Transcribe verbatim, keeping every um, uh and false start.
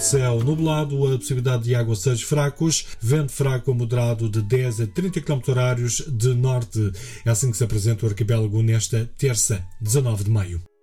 céu nublado, a possibilidade de aguaceiros fracos, vento fraco a moderado de dez a trinta quilómetros horários de norte. É assim que se apresenta o arquipélago nesta terça, dezanove de maio.